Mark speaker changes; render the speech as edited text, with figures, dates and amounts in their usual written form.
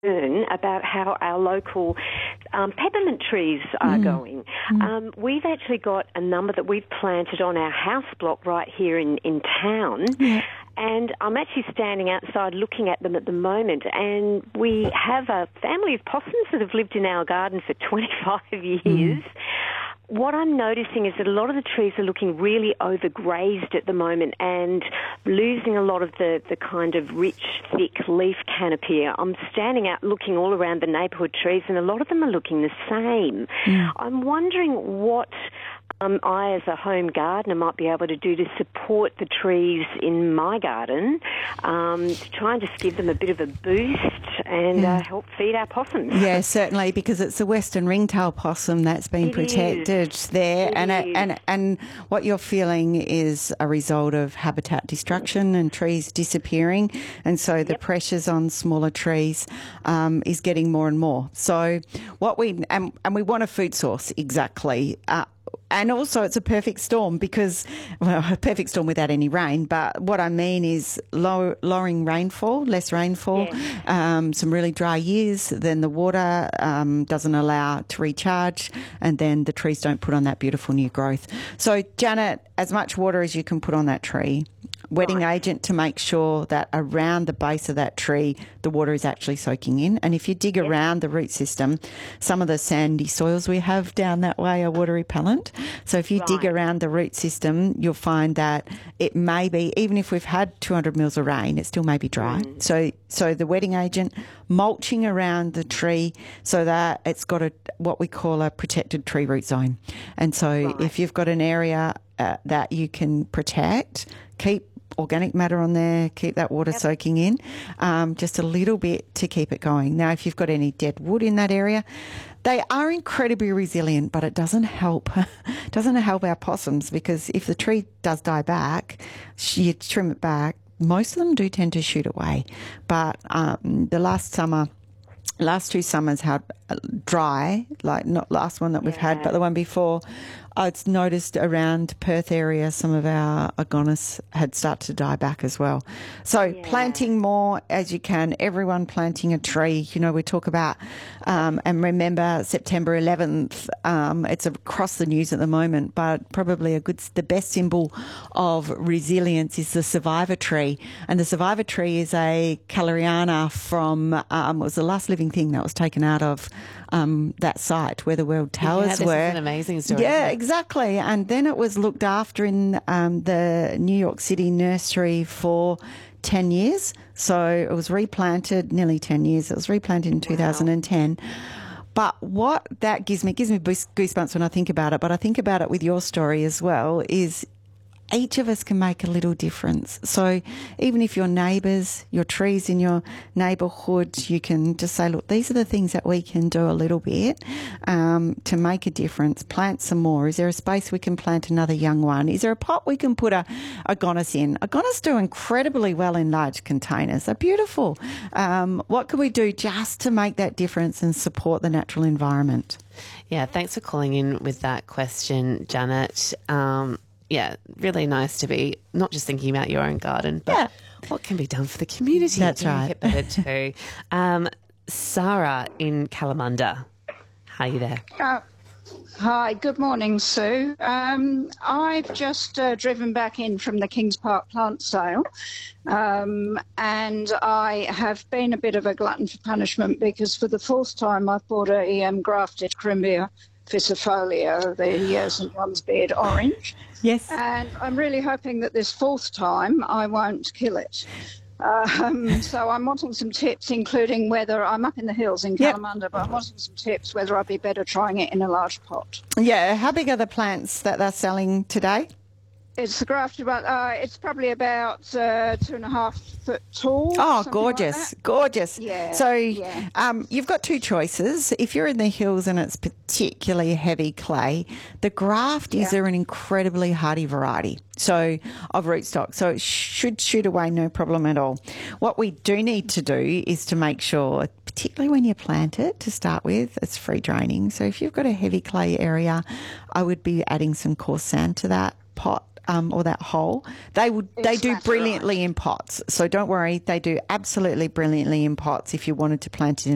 Speaker 1: concern about how our local peppermint trees are going. We've actually got a number that we've planted on our house block right here in town.
Speaker 2: Yeah.
Speaker 1: And I'm actually standing outside looking at them at the moment, and we have a family of possums that have lived in our garden for 25 years. What I'm noticing is that a lot of the trees are looking really overgrazed at the moment and losing a lot of the kind of rich, thick leaf canopy. I'm standing out looking all around the neighbourhood trees, and a lot of them are looking the same. I'm wondering what I, as a home gardener, might be able to do to support the trees in my garden, to try and just give them a bit of a boost and help feed our possums.
Speaker 2: Yeah, certainly, because it's the western ringtail possum that's been protected there, and what you're feeling is a result of habitat destruction and trees disappearing, and so the pressures on smaller trees is getting more and more. So what we want a food source, exactly. And also it's a perfect storm because, well, a perfect storm without any rain, but what I mean is lowering rainfall, less rainfall, some really dry years, then the water doesn't allow it to recharge, and then the trees don't put on that beautiful new growth. So, Janet, as much water as you can put on that tree, wetting agent to make sure that around the base of that tree the water is actually soaking in. And if you dig around the root system, some of the sandy soils we have down that way are water repellent. So if you dig around the root system, you'll find that it may be, even if we've had 200 mils of rain, it still may be dry. So the wetting agent, mulching around the tree so that it's got what we call a protected tree root zone. And so if you've got an area that you can protect, keep organic matter on there, keep that water soaking in, just a little bit to keep it going. Now, if you've got any dead wood in that area, they are incredibly resilient, but it doesn't help our possums, because if the tree does die back, you trim it back, most of them do tend to shoot away. But the last two summers had dry, like not last one that we've had, but the one before, I'd noticed around Perth area some of our agonis had started to die back as well. So planting more as you can, everyone planting a tree. You know, we talk about, and remember September 11th, it's across the news at the moment, but probably the best symbol of resilience is the survivor tree. And the survivor tree is a Caloriana from, it was the last living thing that was taken out of that site where the World Towers were.
Speaker 3: This is an amazing story.
Speaker 2: Yeah, exactly. And then it was looked after in the New York City nursery for 10 years. So it was replanted, nearly 10 years. It was replanted in 2010. But what that gives me goosebumps when I think about it, but I think about it with your story as well, is each of us can make a little difference. So even if your neighbours, your trees in your neighbourhood, you can just say, look, these are the things that we can do a little bit to make a difference. Plant some more. Is there a space we can plant another young one? Is there a pot we can put a agonis in? Agonis do incredibly well in large containers. They're beautiful. What can we do just to make that difference and support the natural environment?
Speaker 3: Yeah, thanks for calling in with that question, Janet. Yeah, really nice to be not just thinking about your own garden, but what can be done for the community.
Speaker 2: That's
Speaker 3: to
Speaker 2: right.
Speaker 3: make it better too. Sarah in Kalamunda, how are you there?
Speaker 4: Hi, good morning, Sue. I've just driven back in from the Kings Park plant sale, and I have been a bit of a glutton for punishment because for the fourth time I've bought a grafted Corymbia ficifolia, the St John's beard orange.
Speaker 2: Yes.
Speaker 4: And I'm really hoping that this fourth time I won't kill it. So I'm wanting some tips, including whether I'm up in the hills in Kalamunda, but I'm wanting some tips whether I'd be better trying it in a large pot.
Speaker 2: Yeah. How big are the plants that they're selling today?
Speaker 4: It's grafted, it's probably about 2.5 foot tall.
Speaker 2: Oh, gorgeous,
Speaker 4: like
Speaker 2: gorgeous.
Speaker 4: Yeah.
Speaker 2: So you've got two choices. If you're in the hills and it's particularly heavy clay, the graft is an incredibly hardy variety of rootstock. So it should shoot away no problem at all. What we do need to do is to make sure, particularly when you plant it to start with, it's free draining. So if you've got a heavy clay area, I would be adding some coarse sand to that pot. Or that hole. They do brilliantly in pots. So don't worry, they do absolutely brilliantly in pots if you wanted to plant it in